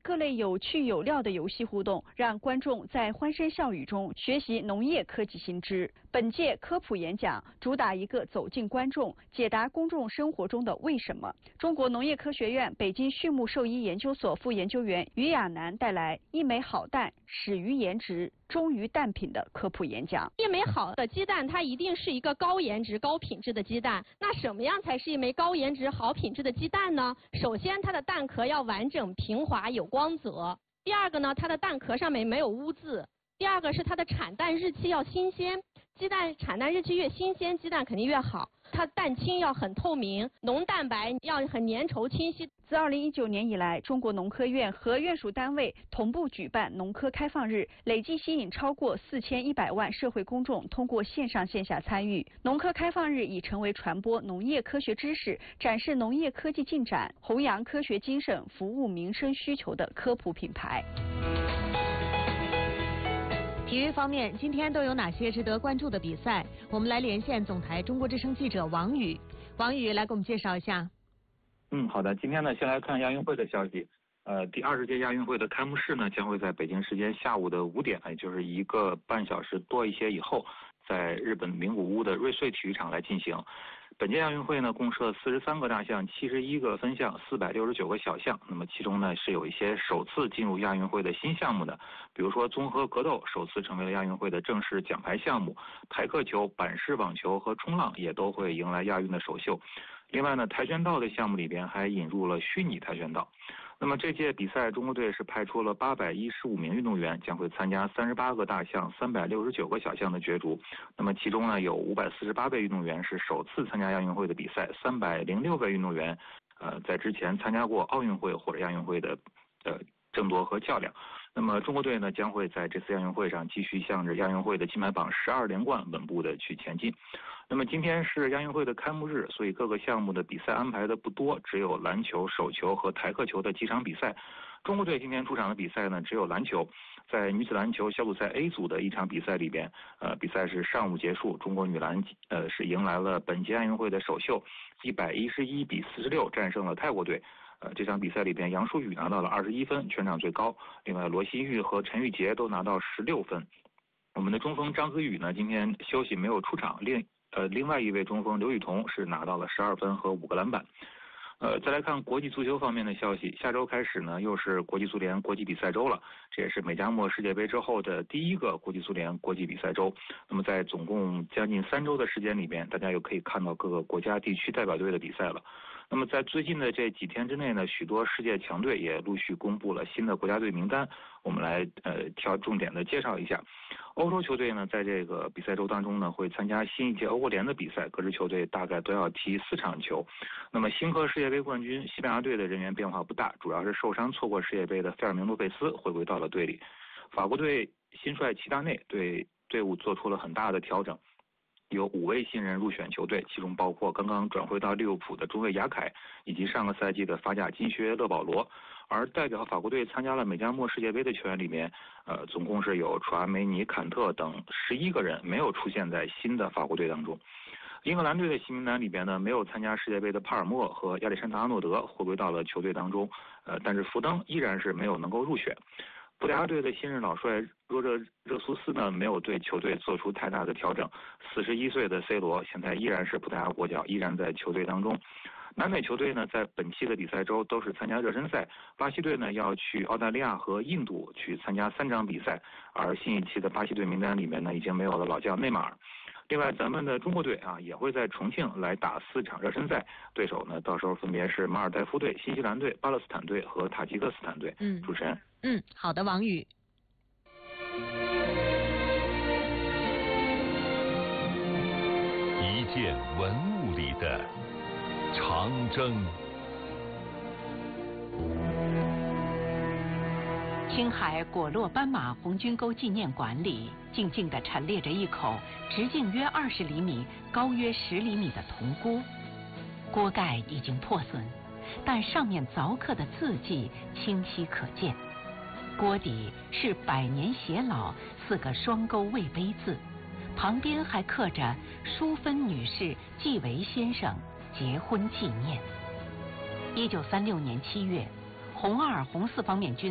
各类有趣有料的游戏互动，让观众在欢声笑语中学习农业科技新知。本届科普演讲主打一个走进观众，解答公众生活中的为什么。中国农业科学院北京畜牧兽医研究所副研究员于亚楠带来一枚好蛋始于颜值，忠于蛋品的科普演讲。 一枚好的鸡蛋，它一定是一个高颜值、高品质的鸡蛋。那什么样才是一枚高颜值、好品质的鸡蛋呢？首先，它的蛋壳要完整、平滑、有光泽。第二个呢，它的蛋壳上面没有污渍。第二个是它的产蛋日期要新鲜，鸡蛋产蛋日期越新鲜，鸡蛋肯定越好。它蛋清要很透明，浓蛋白要很粘稠清晰。 自2019年以来，中国农科院和院属单位同步举办农科开放日，累计吸引超过4100万社会公众通过线上线下参与。农科开放日已成为传播农业科学知识、展示农业科技进展、弘扬科学精神、服务民生需求的科普品牌。 体育方面，今天都有哪些值得关注的比赛？我们来连线总台中国之声记者王宇。王宇来给我们介绍一下。 好的，今天呢，先来看亚运会的消息。第20届亚运会的开幕式呢，将会在北京时间下午的5点，也就是1个半小时多一些以后，在日本名古屋的瑞穗体育场来进行。本届亚运会呢，共设43个大项、71个分项、469个小项。那么其中呢，是有一些首次进入亚运会的新项目的，比如说综合格斗首次成为了亚运会的正式奖牌项目，台克球、板式网球和冲浪也都会迎来亚运的首秀。另外呢，跆拳道的项目里边还引入了虚拟跆拳道。那么这届比赛，中国队是派出了815名运动员，将会参加38个大项、369个小项的角逐。那么其中呢，有548位运动员是首次参加亚运会的比赛，306位运动员在之前参加过奥运会或者亚运会的争夺和较量。那么中国队呢，将会在这次亚运会上继续向着亚运会的金牌榜12连冠稳步的去前进。那么今天是亚运会的开幕日，所以各个项目的比赛安排的不多，只有篮球、手球和台克球的几场比赛。中国队今天出场的比赛呢，只有篮球。在女子篮球小组赛 A 组的一场比赛里边，比赛是上午结束，中国女篮是迎来了本届亚运会的首秀，111比46战胜了泰国队。这场比赛里边，杨舒雨拿到了21分，全场最高。另外，罗新玉和陈玉洁都拿到16分。我们的中锋张子宇呢，今天休息没有出场。另外一位中锋刘雨桐是拿到了12分和5个篮板。再来看国际足球方面的消息，下周开始呢，又是国际足联国际比赛周了，这也是美加墨世界杯之后的第一个国际足联国际比赛周。那么在总共将近3周的时间里边，大家又可以看到各个国家地区代表队的比赛了。那么在最近的这几天之内呢，许多世界强队也陆续公布了新的国家队名单，我们来挑重点的介绍一下。欧洲球队呢，在这个比赛周当中呢，会参加新一届欧国联的比赛，各支球队大概都要踢4场球。那么新科世界杯冠军西班牙队的人员变化不大，主要是受伤错过世界杯的费尔明诺贝斯回归到了队里。法国队新帅齐达内对队伍做出了很大的调整，有5位新人入选球队，其中包括刚刚转会到利物浦的中卫亚凯，以及上个赛季的法甲金靴勒保罗。而代表法国队参加了美加墨世界杯的球员里面，总共是有楚阿梅尼、坎特等11个人没有出现在新的法国队当中。英格兰队的新名单里边呢，没有参加世界杯的帕尔默和亚历山大阿诺德回归到了球队当中，但是福登依然是没有能够入选。葡萄牙队的新任老帅热苏斯呢，没有对球队做出太大的调整。41岁的 C 罗现在依然是葡萄牙国脚，依然在球队当中。南美球队呢，在本期的比赛周都是参加热身赛。巴西队呢要去澳大利亚和印度去参加3场比赛，而新一期的巴西队名单里面呢，已经没有了老将内马尔。另外，咱们的中国队也会在重庆来打4场热身赛，对手呢到时候分别是马尔代夫队、新西兰队、巴勒斯坦队和塔吉克斯坦队。主持人。 好的，王宇。 一件文物里的长征。 青海果洛斑马红军沟纪念馆里，静静地陈列着一口直径约20厘米、高约10厘米的铜锅。锅盖已经破损，但上面凿刻的字迹清晰可见。锅底是百年偕老4个双钩魏碑字，旁边还刻着淑芬女士季维先生结婚纪念。1936年7月，红2、红4方面军